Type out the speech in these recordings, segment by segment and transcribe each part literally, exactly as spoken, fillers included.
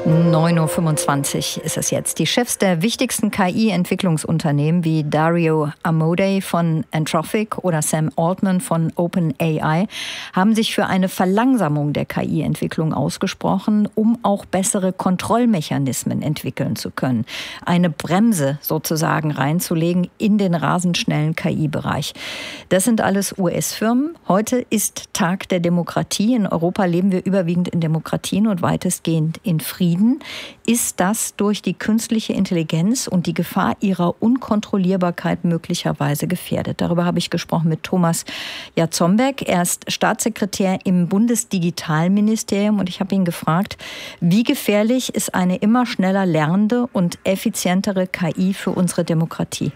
neun Uhr fünfundzwanzig ist es jetzt. Die Chefs der wichtigsten K I-Entwicklungsunternehmen wie Dario Amodei von Anthropic oder Sam Altman von OpenAI haben sich für eine Verlangsamung der K I-Entwicklung ausgesprochen, um auch bessere Kontrollmechanismen entwickeln zu können. Eine Bremse sozusagen reinzulegen in den rasend schnellen K I-Bereich. Das sind alles U S-Firmen. Heute ist Tag der Demokratie. In Europa leben wir überwiegend in Demokratien und weitestgehend in Frieden. Ist das durch die künstliche Intelligenz und die Gefahr ihrer Unkontrollierbarkeit möglicherweise gefährdet? Darüber habe ich gesprochen mit Thomas Jarzombeck. Er ist Staatssekretär im Bundesdigitalministerium und ich habe ihn gefragt, wie gefährlich ist eine immer schneller lernende und effizientere K I für unsere Demokratie?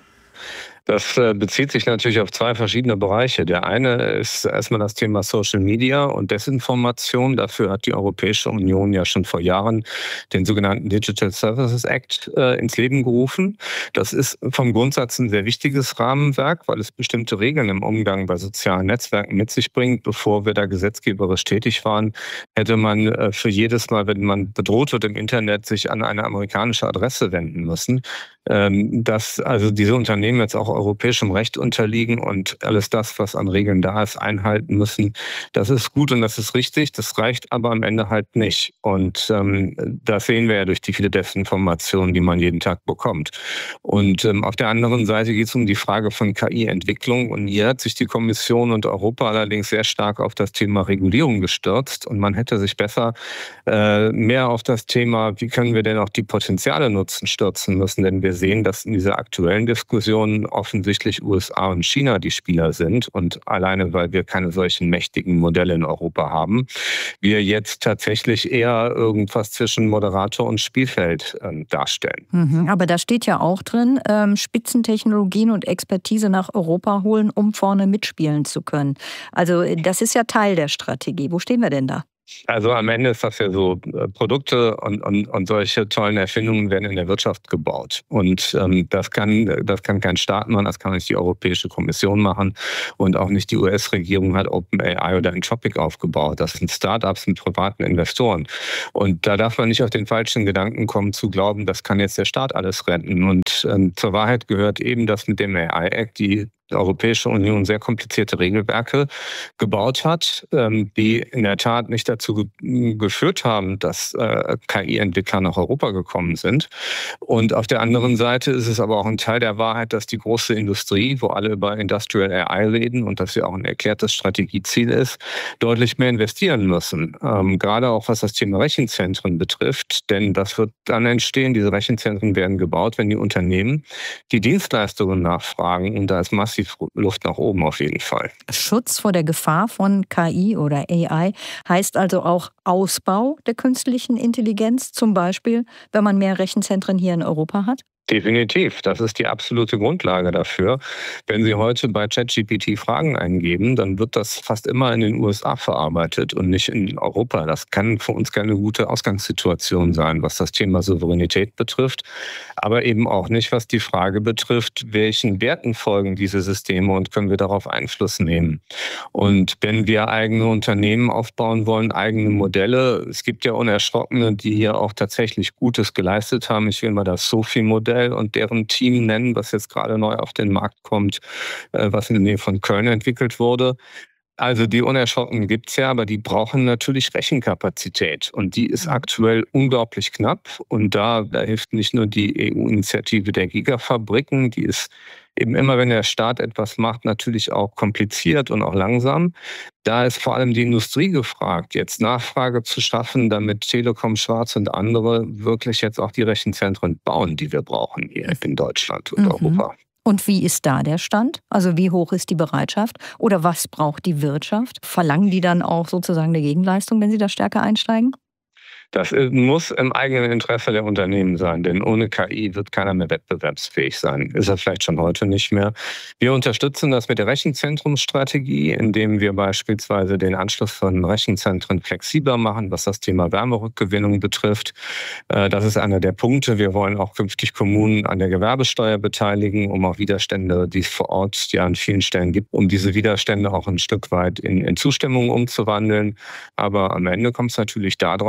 Das bezieht sich natürlich auf zwei verschiedene Bereiche. Der eine ist erstmal das Thema Social Media und Desinformation. Dafür hat die Europäische Union ja schon vor Jahren den sogenannten Digital Services Act äh, ins Leben gerufen. Das ist vom Grundsatz ein sehr wichtiges Rahmenwerk, weil es bestimmte Regeln im Umgang bei sozialen Netzwerken mit sich bringt. Bevor wir da gesetzgeberisch tätig waren, hätte man äh, für jedes Mal, wenn man bedroht wird im Internet, sich an eine amerikanische Adresse wenden müssen. Ähm, dass also diese Unternehmen jetzt auch europäischem Recht unterliegen und alles das, was an Regeln da ist, einhalten müssen. Das ist gut und das ist richtig. Das reicht aber am Ende halt nicht. Und ähm, das sehen wir ja durch die viele Desinformationen, die man jeden Tag bekommt. Und ähm, auf der anderen Seite geht es um die Frage von K I-Entwicklung. Und hier hat sich die Kommission und Europa allerdings sehr stark auf das Thema Regulierung gestürzt. Und man hätte sich besser äh, mehr auf das Thema, wie können wir denn auch die Potenziale nutzen, stürzen müssen. Denn wir sehen, dass in dieser aktuellen Diskussion offensichtlich U S A und China die Spieler sind und alleine, weil wir keine solchen mächtigen Modelle in Europa haben, wir jetzt tatsächlich eher irgendwas zwischen Moderator und Spielfeld äh, darstellen. Mhm, aber da steht ja auch drin, ähm, Spitzentechnologien und Expertise nach Europa holen, um vorne mitspielen zu können. Also das ist ja Teil der Strategie. Wo stehen wir denn da? Also am Ende ist das ja so, Produkte und, und, und solche tollen Erfindungen werden in der Wirtschaft gebaut. Und ähm, das kann das kann kein Staat machen, das kann nicht die Europäische Kommission machen und auch nicht die U S-Regierung hat OpenAI oder Anthropic aufgebaut. Das sind Start-ups mit privaten Investoren. Und da darf man nicht auf den falschen Gedanken kommen, zu glauben, das kann jetzt der Staat alles retten. Und ähm, zur Wahrheit gehört eben, dass mit dem A I-Act die Die Europäische Union sehr komplizierte Regelwerke gebaut hat, die in der Tat nicht dazu ge- geführt haben, dass äh, K I-Entwickler nach Europa gekommen sind. Und auf der anderen Seite ist es aber auch ein Teil der Wahrheit, dass die große Industrie, wo alle über Industrial A I reden und das ja auch ein erklärtes Strategieziel ist, deutlich mehr investieren müssen. Ähm, gerade auch was das Thema Rechenzentren betrifft, denn das wird dann entstehen, diese Rechenzentren werden gebaut, wenn die Unternehmen die Dienstleistungen nachfragen und da ist massiv Luft nach oben auf jeden Fall. Schutz vor der Gefahr von K I oder A I heißt also auch Ausbau der künstlichen Intelligenz, zum Beispiel, wenn man mehr Rechenzentren hier in Europa hat? Definitiv, das ist die absolute Grundlage dafür. Wenn Sie heute bei ChatGPT Fragen eingeben, dann wird das fast immer in den U S A verarbeitet und nicht in Europa. Das kann für uns keine gute Ausgangssituation sein, was das Thema Souveränität betrifft, aber eben auch nicht, was die Frage betrifft, welchen Werten folgen diese Systeme und können wir darauf Einfluss nehmen. Und wenn wir eigene Unternehmen aufbauen wollen, eigene Modelle, es gibt ja Unerschrockene, die hier auch tatsächlich Gutes geleistet haben. Ich will mal das Sophie-Modell und deren Team nennen, was jetzt gerade neu auf den Markt kommt, was in der Nähe von Köln entwickelt wurde. Also die Unerschrockenen gibt's ja, aber die brauchen natürlich Rechenkapazität und die ist aktuell unglaublich knapp und da, da hilft nicht nur die E U-Initiative der Gigafabriken, die ist eben immer, wenn der Staat etwas macht, natürlich auch kompliziert und auch langsam. Da ist vor allem die Industrie gefragt, jetzt Nachfrage zu schaffen, damit Telekom, Schwarz und andere wirklich jetzt auch die Rechenzentren bauen, die wir brauchen hier in Deutschland und Mhm. Europa. Und wie ist da der Stand? Also wie hoch ist die Bereitschaft? Oder was braucht die Wirtschaft? Verlangen die dann auch sozusagen eine Gegenleistung, wenn sie da stärker einsteigen? Das muss im eigenen Interesse der Unternehmen sein, denn ohne K I wird keiner mehr wettbewerbsfähig sein. Ist er vielleicht schon heute nicht mehr. Wir unterstützen das mit der Rechenzentrumsstrategie, indem wir beispielsweise den Anschluss von Rechenzentren flexibler machen, was das Thema Wärmerückgewinnung betrifft. Das ist einer der Punkte. Wir wollen auch künftig Kommunen an der Gewerbesteuer beteiligen, um auch Widerstände, die es vor Ort ja an vielen Stellen gibt, um diese Widerstände auch ein Stück weit in, in Zustimmung umzuwandeln. Aber am Ende kommt es natürlich darauf an,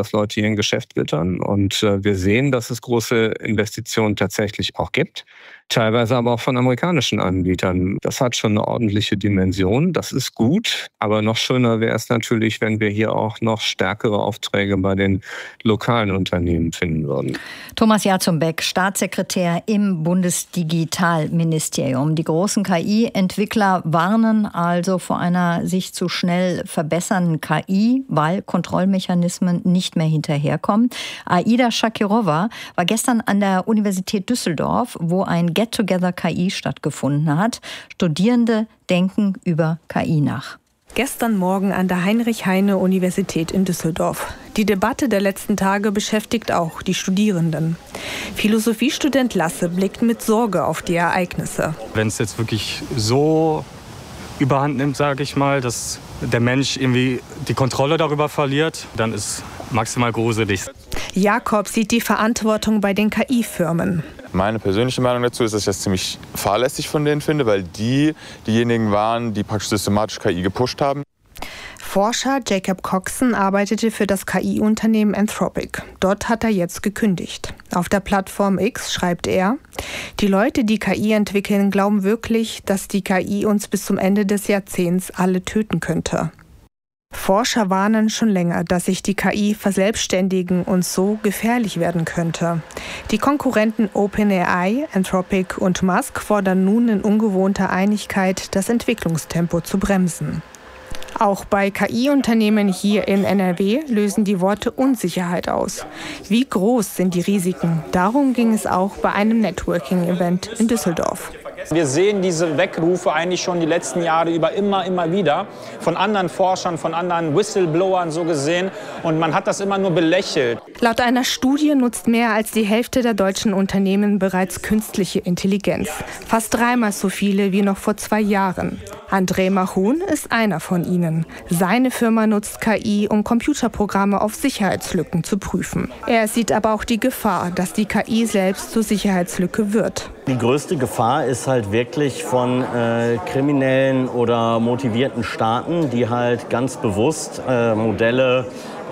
dass Leute hier ein Geschäft wittern. Und äh, wir sehen, dass es große Investitionen tatsächlich auch gibt. Teilweise aber auch von amerikanischen Anbietern. Das hat schon eine ordentliche Dimension. Das ist gut. Aber noch schöner wäre es natürlich, wenn wir hier auch noch stärkere Aufträge bei den lokalen Unternehmen finden würden. Thomas Jarzumbeck, Staatssekretär im Bundesdigitalministerium. Die großen K I-Entwickler warnen also vor einer sich zu schnell verbessernden K I, weil Kontrollmechanismen nicht mehr hinterherkommen. Aida Shakirova war gestern an der Universität Düsseldorf, wo ein Get-Together K I stattgefunden hat. Studierende denken über K I nach. Gestern Morgen an der Heinrich-Heine-Universität in Düsseldorf. Die Debatte der letzten Tage beschäftigt auch die Studierenden. Philosophiestudent Lasse blickt mit Sorge auf die Ereignisse. Wenn es jetzt wirklich so überhand nimmt, sage ich mal, dass der Mensch irgendwie die Kontrolle darüber verliert, dann ist maximal gruselig. Jakob sieht die Verantwortung bei den K I-Firmen. Meine persönliche Meinung dazu ist, dass ich das ziemlich fahrlässig von denen finde, weil die diejenigen waren, die praktisch systematisch K I gepusht haben. Forscher Jacob Coxon arbeitete für das K I-Unternehmen Anthropic. Dort hat er jetzt gekündigt. Auf der Plattform X schreibt er: Die Leute, die K I entwickeln, glauben wirklich, dass die K I uns bis zum Ende des Jahrzehnts alle töten könnte. Forscher warnen schon länger, dass sich die K I verselbstständigen und so gefährlich werden könnte. Die Konkurrenten OpenAI, Anthropic und Musk fordern nun in ungewohnter Einigkeit, das Entwicklungstempo zu bremsen. Auch bei K I-Unternehmen hier in N R W lösen die Worte Unsicherheit aus. Wie groß sind die Risiken? Darum ging es auch bei einem Networking-Event in Düsseldorf. Wir sehen diese Weckrufe eigentlich schon die letzten Jahre über immer, immer wieder von anderen Forschern, von anderen Whistleblowern so gesehen. Und man hat das immer nur belächelt. Laut einer Studie nutzt mehr als die Hälfte der deutschen Unternehmen bereits künstliche Intelligenz. Fast dreimal so viele wie noch vor zwei Jahren. André Mahun ist einer von ihnen. Seine Firma nutzt K I, um Computerprogramme auf Sicherheitslücken zu prüfen. Er sieht aber auch die Gefahr, dass die K I selbst zur Sicherheitslücke wird. Die größte Gefahr ist halt wirklich von äh, kriminellen oder motivierten Staaten, die halt ganz bewusst äh, Modelle,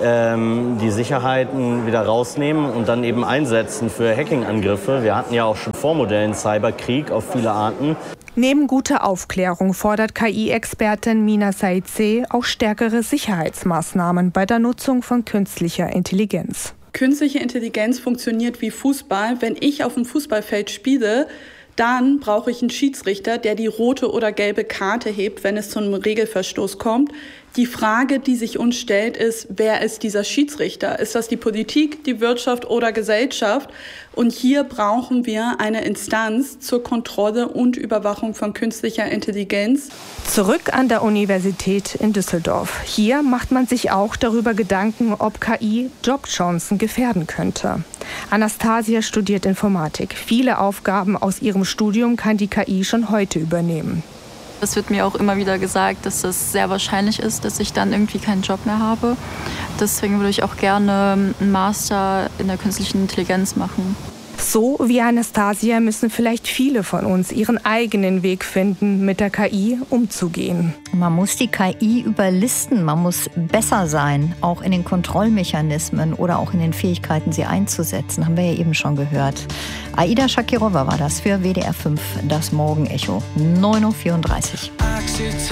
ähm, die Sicherheiten wieder rausnehmen und dann eben einsetzen für Hacking-Angriffe. Wir hatten ja auch schon Vormodellen Cyberkrieg auf viele Arten. Neben guter Aufklärung fordert K I-Expertin Mina Saidze auch stärkere Sicherheitsmaßnahmen bei der Nutzung von künstlicher Intelligenz. Künstliche Intelligenz funktioniert wie Fußball. Wenn ich auf dem Fußballfeld spiele, dann brauche ich einen Schiedsrichter, der die rote oder gelbe Karte hebt, wenn es zu einem Regelverstoß kommt. Die Frage, die sich uns stellt, ist, wer ist dieser Schiedsrichter? Ist das die Politik, die Wirtschaft oder Gesellschaft? Und hier brauchen wir eine Instanz zur Kontrolle und Überwachung von künstlicher Intelligenz. Zurück an der Universität in Düsseldorf. Hier macht man sich auch darüber Gedanken, ob K I Jobchancen gefährden könnte. Anastasia studiert Informatik. Viele Aufgaben aus ihrem Studium kann die K I schon heute übernehmen. Es wird mir auch immer wieder gesagt, dass es sehr wahrscheinlich ist, dass ich dann irgendwie keinen Job mehr habe. Deswegen würde ich auch gerne einen Master in der künstlichen Intelligenz machen. So wie Anastasia müssen vielleicht viele von uns ihren eigenen Weg finden, mit der K I umzugehen. Man muss die K I überlisten, man muss besser sein, auch in den Kontrollmechanismen oder auch in den Fähigkeiten, sie einzusetzen, haben wir ja eben schon gehört. Aida Shakirova war das für W D R fünf, das Morgenecho, neun Uhr vierunddreißig.